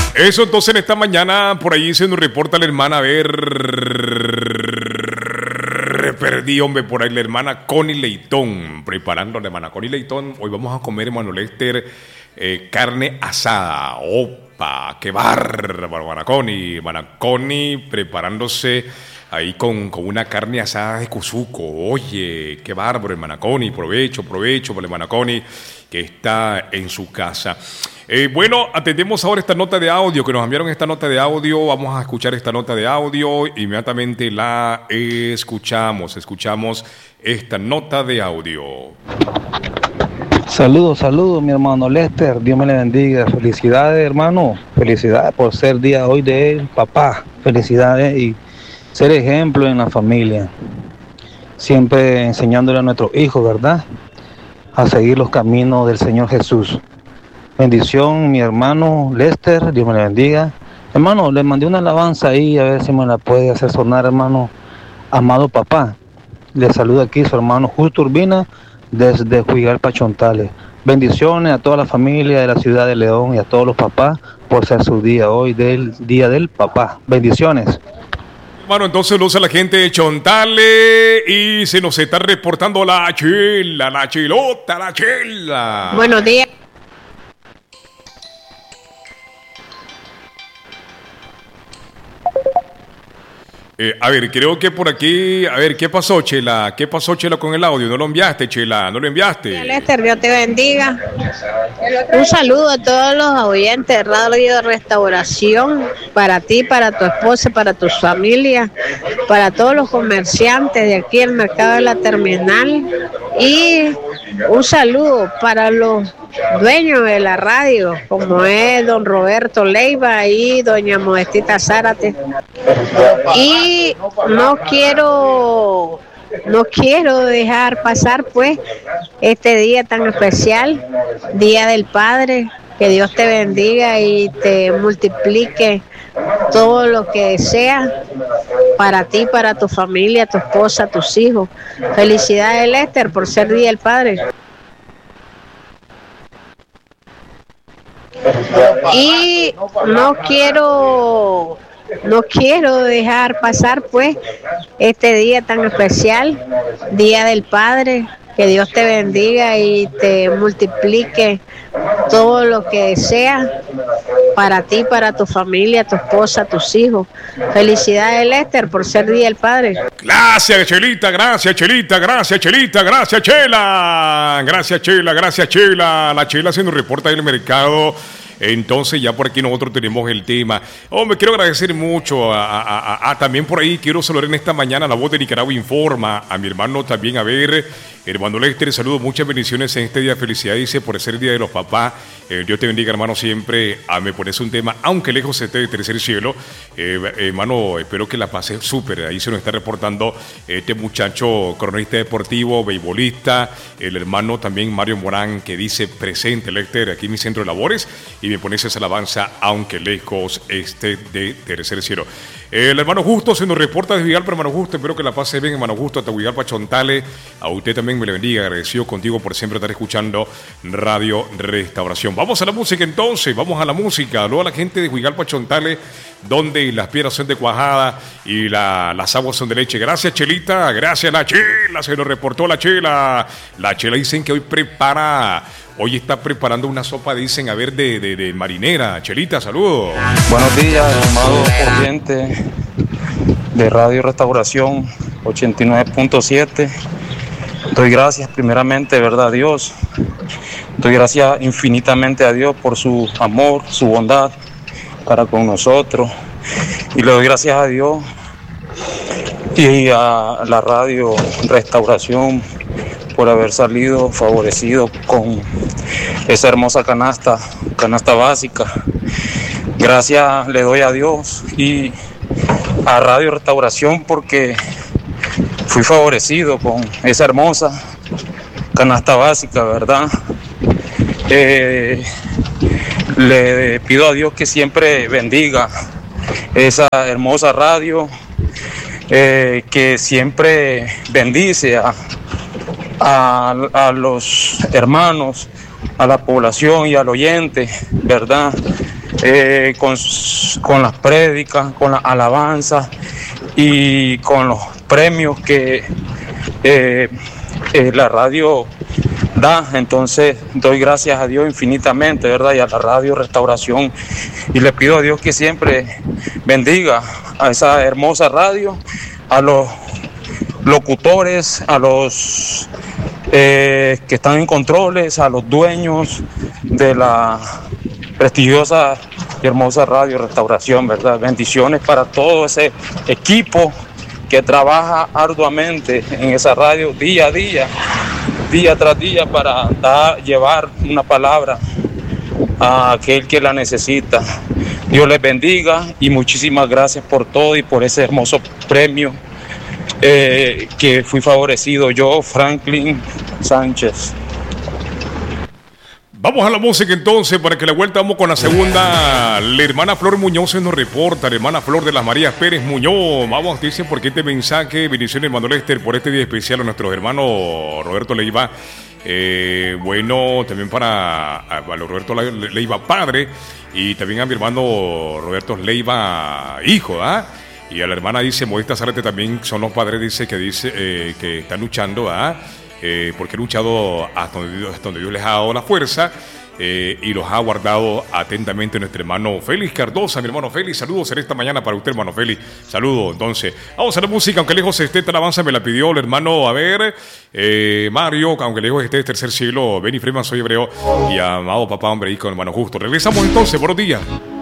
Eso entonces en esta mañana por ahí se nos reporta la hermana, a ver, perdí, hombre, por ahí la hermana Connie Leitón, preparando la hermana Connie Leitón. Hoy vamos a comer, hermano Lester, carne asada. Opa, qué bárbaro, hermana Connie preparándose ahí con una carne asada de Cuzuco. Oye, qué bárbaro, hermana Connie. Provecho para la hermana Connie que está en su casa. Bueno, atendemos ahora esta nota de audio, que nos enviaron esta nota de audio. Vamos a escuchar esta nota de audio. Inmediatamente la escuchamos esta nota de audio. Saludos, mi hermano Lester. Dios me le bendiga. Felicidades, hermano. Felicidades por ser día hoy de papá. Felicidades y ser ejemplo en la familia. Siempre enseñándole a nuestros hijos, ¿verdad?, a seguir los caminos del Señor Jesús. Bendición, mi hermano Lester, Dios me le bendiga. Hermano, le mandé una alabanza ahí, a ver si me la puede hacer sonar, hermano. Amado papá, le saluda aquí su hermano Justo Urbina, desde Juigalpa, Chontales. Bendiciones a toda la familia de la ciudad de León y a todos los papás por ser su día hoy, del Día del Papá. Bendiciones. Bueno, entonces lo usa la gente de Chontales y se nos está reportando la chela, la chelota, la chela. Buenos días. A ver, creo que por aquí, a ver, ¿qué pasó, Chela? ¿Qué pasó, Chela, con el audio? ¿No lo enviaste, Chela? ¿No lo enviaste? Lester, Dios te bendiga. Un saludo a todos los oyentes de Radio Restauración, para ti, para tu esposa, para tu familia, para todos los comerciantes de aquí, el mercado de la terminal, y un saludo para los dueños de la radio, como es don Roberto Leiva y doña Modestita Zárate. Y no quiero dejar pasar pues este día tan especial, Día del Padre. Que Dios te bendiga y te multiplique todo lo que deseas para ti, para tu familia, tu esposa, tus hijos. Felicidades, Lester, por ser Día del Padre. Y no quiero dejar pasar pues este día tan especial, Día del Padre. Que Dios te bendiga y te multiplique todo lo que deseas para ti, para tu familia, tu esposa, tus hijos. Felicidades, Lester, por ser Día del Padre. Gracias, Chelita, gracias, Chelita, gracias, Chelita, gracias, Chela. Gracias, Chela, gracias, Chela. La Chela haciendo reporta del mercado. Entonces ya por aquí nosotros tenemos el tema. Me quiero agradecer mucho también por ahí quiero saludar en esta mañana a La Voz de Nicaragua Informa, a mi hermano también, a ver, hermano Lester, saludo, muchas bendiciones en este día, felicidades, dice, por ser el Día de los Papás. Dios te bendiga, hermano, siempre me pones un tema, aunque lejos esté de tercer cielo. Hermano, espero que la pases súper. Ahí se nos está reportando este muchacho cronista deportivo, beisbolista, el hermano también Mario Morán, que dice presente, Lester, aquí en mi centro de labores, y me pones esa alabanza, aunque lejos esté de tercer cielo. El hermano Justo se nos reporta desde Huigalpa, hermano Justo, espero que la pase bien, hermano Justo, hasta Huigalpa, Chontales. A usted también me le bendiga, agradecido contigo por siempre estar escuchando Radio Restauración. Vamos a la música entonces, vamos a la música. Luego a la gente de Huigalpa, Chontales, donde las piedras son de cuajada y las aguas son de leche. Gracias, Chelita, gracias, la Chela, se nos reportó la Chela. La Chela dicen que hoy está preparando una sopa, dicen, a ver, de marinera. Chelita, saludos. Buenos días, amado oyente de Radio Restauración 89.7. Doy gracias primeramente, ¿verdad?, a Dios. Doy gracias infinitamente a Dios por su amor, su bondad para con nosotros. Y le doy gracias a Dios y a la Radio Restauración por haber salido favorecido con esa hermosa canasta básica. Gracias le doy a Dios y a Radio Restauración porque fui favorecido con esa hermosa canasta básica, ¿verdad? Le pido a Dios que siempre bendiga esa hermosa radio, que siempre bendice a los hermanos, a la población y al oyente, ¿verdad? con las prédicas, con las alabanzas y con los premios que la radio da. Entonces doy gracias a Dios infinitamente, ¿verdad? Y a la Radio Restauración, y le pido a Dios que siempre bendiga a esa hermosa radio, a los locutores, a los que están en controles, a los dueños de la prestigiosa y hermosa Radio Restauración, ¿verdad? Bendiciones para todo ese equipo que trabaja arduamente en esa radio día a día, día tras día, para llevar una palabra a aquel que la necesita. Dios les bendiga y muchísimas gracias por todo y por ese hermoso premio que fui favorecido yo, Franklin Sánchez. Vamos a la música entonces, para que la vuelta vamos con la segunda. La hermana Flor Muñoz se nos reporta, la hermana Flor de las Marías Pérez Muñoz. Vamos, dicen por qué este mensaje. Bendiciones, Manuel Lester, por este día especial a nuestros hermanos Roberto Leiva. Bueno, también para Roberto Leiva padre, y también a mi hermano Roberto Leiva hijo, ¿ah? Y a la hermana dice Modesta Zárate también son los padres, dice que están luchando, ¿ah? Porque han luchado hasta donde Dios les ha dado la fuerza, y los ha guardado atentamente nuestro hermano Félix Cardosa. Mi hermano Félix, saludos en esta mañana para usted, hermano Félix. Saludos. Entonces, vamos a la música. Aunque lejos esté, esta alabanza me la pidió el hermano, a ver, Mario. Aunque lejos esté, tercer cielo, Benny Freeman, soy hebreo, y amado papá, hombre, hijo, hermano justo. Regresamos entonces, buenos días.